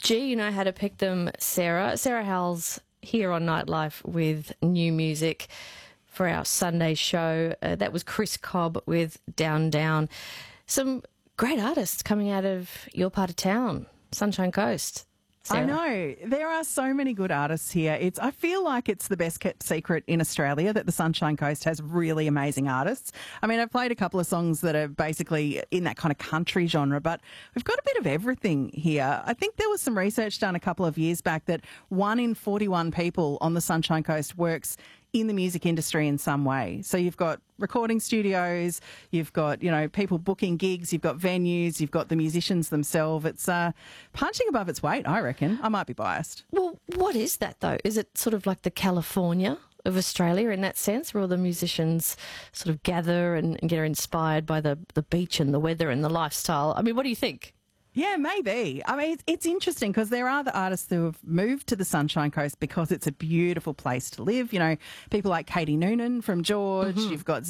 Gee, you know how to pick them, Sarah. Sarah Howell's here on Nightlife with new music for our Sunday show. That was Chris Cobb with Down Down. Some great artists coming out of your part of town, Sunshine Coast. Sarah. I know. There are so many good artists here. I feel like it's the best kept secret in Australia that the Sunshine Coast has really amazing artists. I mean, I've played a couple of songs that are basically in that kind of country genre, but we've got a bit of everything here. I think there was some research done a couple of years back that 1 in 41 people on the Sunshine Coast works in the music industry in some way. So you've got recording studios, you've got, people booking gigs, you've got venues, you've got the musicians themselves. It's punching above its weight, I reckon. I might be biased. Well, what is that though? Is it sort of like the California of Australia in that sense, where all the musicians sort of gather and get inspired by the beach and the weather and the lifestyle? I mean, what do you think? Yeah, maybe. I mean, it's interesting because there are the artists who have moved to the Sunshine Coast because it's a beautiful place to live. People like Katie Noonan from George. You've got